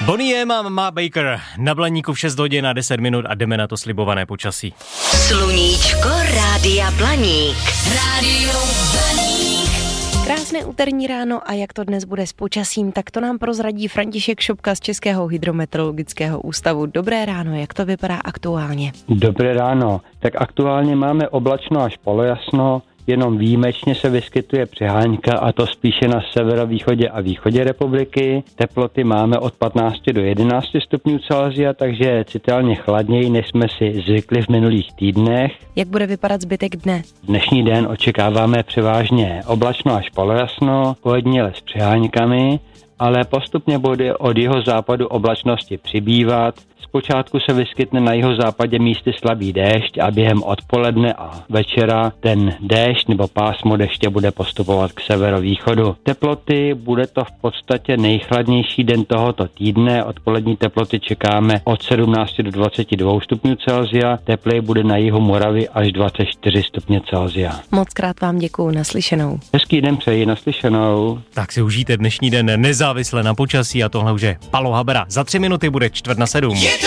Bonnie M a Ma Baker na Blaníku v 6 hodin a 10 minut a jdeme na to slibované počasí. Sluníčko Rádia Blaník. Rádio Blaník. Krásné úterní ráno a jak to dnes bude s počasím, tak to nám prozradí František Šopka z Českého hydrometeorologického ústavu. Dobré ráno, jak to vypadá aktuálně? Dobré ráno, tak aktuálně máme oblačno až polojasno, jenom výjimečně se vyskytuje přeháňka a to spíše na severovýchodě a východě republiky. Teploty máme od 15 do 11 stupňů Celsia, takže citelně chladněji, než jsme si zvykli v minulých týdnech. Jak bude vypadat zbytek dne? Dnešní den očekáváme převážně oblačno až polojasno, ojediněle s přeháňkami, ale postupně bude od jihozápadu oblačnosti přibývat. Zpočátku se vyskytne na jihozápadě místy slabý déšť a během odpoledne a večera ten déšť nebo pásmo deště bude postupovat k severovýchodu. Teploty, bude to v podstatě nejchladnější den tohoto týdne. Odpolední teploty čekáme od 17 do 22 stupňů Celsia, tepleji bude na jihu Moravy až 24 stupně Celsia. Moc krát vám děkuju, naslyšenou. Hezký den přeji, naslyšenou. Tak si užijte dnešní den nezávisle na počasí a tohle už je Palo Habera. Za 3 minuty bude 6:45.